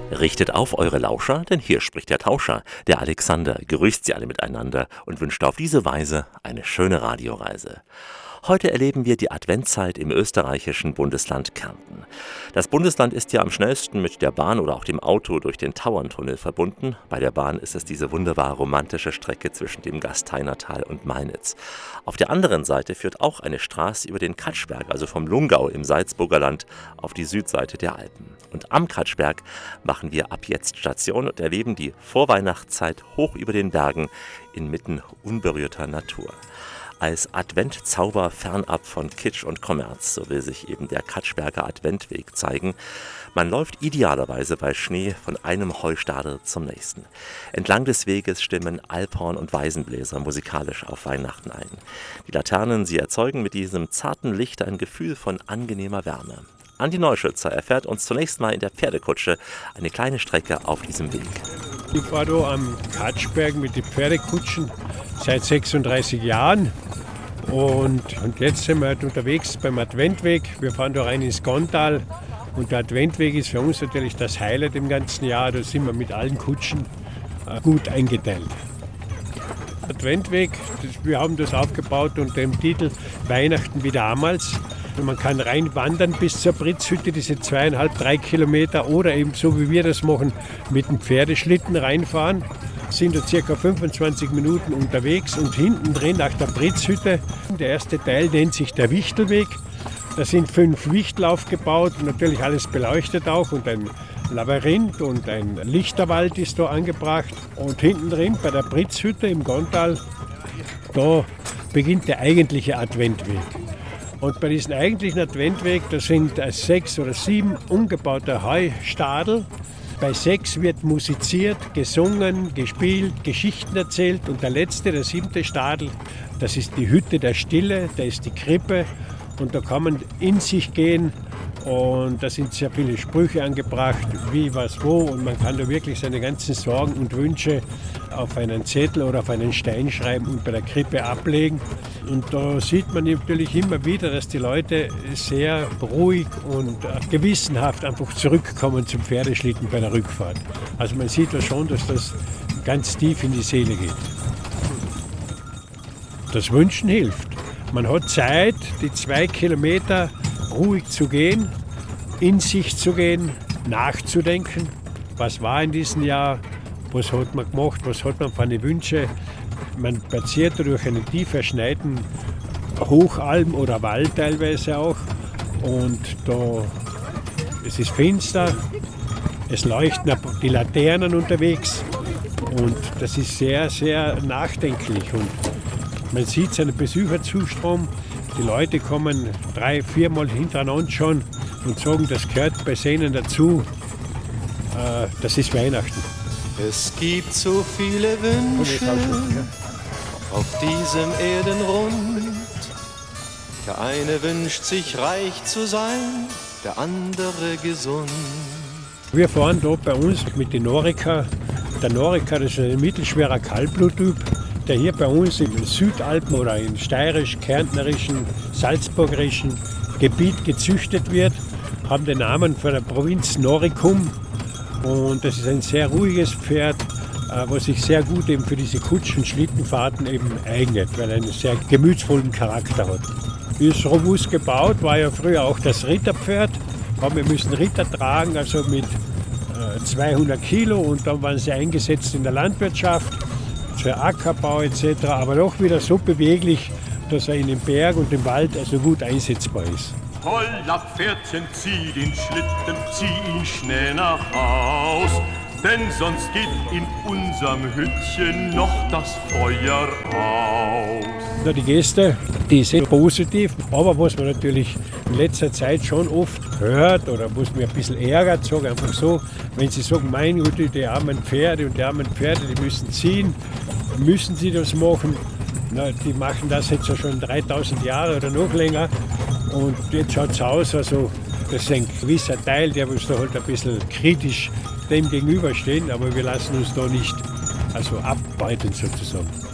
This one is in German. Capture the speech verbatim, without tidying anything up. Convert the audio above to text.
Richtet auf eure Lauscher, denn hier spricht der Tauscher, der Alexander, grüßt sie alle miteinander und wünscht auf diese Weise eine schöne Radioreise. Heute erleben wir die Adventszeit im österreichischen Bundesland Kärnten. Das Bundesland ist ja am schnellsten mit der Bahn oder auch dem Auto durch den Tauerntunnel verbunden. Bei der Bahn ist es diese wunderbar romantische Strecke zwischen dem Gasteinertal und Mainitz. Auf der anderen Seite führt auch eine Straße über den Katschberg, also vom Lungau im Salzburger Land auf die Südseite der Alpen. Und am Katschberg machen wir ab jetzt Station und erleben die Vorweihnachtszeit hoch über den Bergen inmitten unberührter Natur. Als Adventzauber fernab von Kitsch und Kommerz, so will sich eben der Katschberger Adventweg zeigen. Man läuft idealerweise bei Schnee von einem Heustadel zum nächsten. Entlang des Weges stimmen Alphorn und Weisenbläser musikalisch auf Weihnachten ein. Die Laternen, sie erzeugen mit diesem zarten Licht ein Gefühl von angenehmer Wärme. Andi Neuschützer erfährt uns zunächst mal in der Pferdekutsche eine kleine Strecke auf diesem Weg. Ich fahre da am Katschberg mit den Pferdekutschen seit sechsunddreißig Jahren. Und, und jetzt sind wir halt unterwegs beim Adventweg. Wir fahren da rein ins Gontal. Und der Adventweg ist für uns natürlich das Highlight im ganzen Jahr. Da sind wir mit allen Kutschen äh, gut eingeteilt. Adventweg, das, wir haben das aufgebaut unter dem Titel Weihnachten wie damals. Und man kann rein wandern bis zur Pritzhütte, diese zweieinhalb, drei Kilometer, oder eben so wie wir das machen, mit dem Pferdeschlitten reinfahren. Sind da circa fünfundzwanzig Minuten unterwegs und hinten drin nach der Pritzhütte. Der erste Teil nennt sich der Wichtelweg. Da sind fünf Wichtel aufgebaut, natürlich alles beleuchtet auch, und ein Labyrinth und ein Lichterwald ist da angebracht. Und hinten drin bei der Pritzhütte im Gontal, da beginnt der eigentliche Adventweg. Und bei diesem eigentlichen Adventweg, da sind sechs oder sieben umgebaute Heustadel. Bei sechs wird musiziert, gesungen, gespielt, Geschichten erzählt. Und der letzte, der siebte Stadel, das ist die Hütte der Stille, da ist die Krippe. Und da kann man in sich gehen und da sind sehr viele Sprüche angebracht, wie, was, wo. Und man kann da wirklich seine ganzen Sorgen und Wünsche auf einen Zettel oder auf einen Stein schreiben und bei der Krippe ablegen. Und da sieht man natürlich immer wieder, dass die Leute sehr ruhig und gewissenhaft einfach zurückkommen zum Pferdeschlitten bei der Rückfahrt. Also man sieht da schon, dass das ganz tief in die Seele geht. Das Wünschen hilft. Man hat Zeit, die zwei Kilometer ruhig zu gehen, in sich zu gehen, nachzudenken, was war in diesem Jahr, was hat man gemacht, was hat man für eine Wünsche. Man spaziert durch einen tief verschneiten Hochalm oder Wald teilweise auch, und da, es ist finster, es leuchten die Laternen unterwegs und das ist sehr, sehr nachdenklich. Und man sieht seinen Besucherzustrom. Die Leute kommen drei, viermal hintereinander schon und sagen, das gehört bei ihnen dazu. Äh, das ist Weihnachten. Es gibt so viele Wünsche auf diesem Erdenrund. Der eine wünscht sich reich zu sein, der andere gesund. Wir fahren dort bei uns mit den Norica. Der Norica, das ist ein mittelschwerer Kaltbluttyp, der hier bei uns im Südalpen oder im steirisch-kärntnerischen, salzburgerischen Gebiet gezüchtet wird, haben den Namen von der Provinz Noricum. Und das ist ein sehr ruhiges Pferd, was sich sehr gut eben für diese Kutschen- und Schlittenfahrten eben eignet, weil er einen sehr gemütsvollen Charakter hat. Ist robust gebaut, war ja früher auch das Ritterpferd. Aber wir müssen Ritter tragen, also mit zweihundert Kilo, und dann waren sie eingesetzt in der Landwirtschaft, für Ackerbau et cetera, aber doch wieder so beweglich, dass er in den Berg und im Wald also gut einsetzbar ist. Holla Pferdchen, zieh den Schlitten, zieh ihn schnell nach Haus, denn sonst geht in unserem Hüttchen noch das Feuer aus. Na, die Gäste, die sind positiv, aber was man natürlich in letzter Zeit schon oft hört oder was mir ein bisschen ärgert, sage einfach so, wenn sie sagen, mein Gott, die armen Pferde und die armen Pferde, die müssen ziehen, müssen sie das machen? Na, die machen das jetzt ja schon dreitausend Jahre oder noch länger, und jetzt schaut es aus, also das ist ein gewisser Teil, der muss da halt ein bisschen kritisch dem gegenüberstehen, aber wir lassen uns da nicht also abbeuten sozusagen.